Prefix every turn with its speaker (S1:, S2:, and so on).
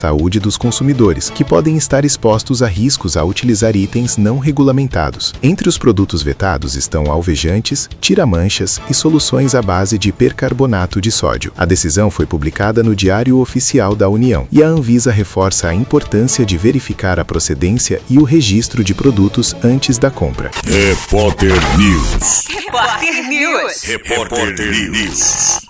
S1: saúde dos consumidores, que podem estar expostos a riscos ao utilizar itens não regulamentados. Entre os produtos vetados estão alvejantes, tira-manchas e soluções à base de percarbonato de sódio. A decisão foi publicada no Diário Oficial da União e a Anvisa reforça a importância de verificar a procedência e o registro de produtos antes da compra.
S2: Repórter News.
S3: Repórter News.
S2: Repórter News.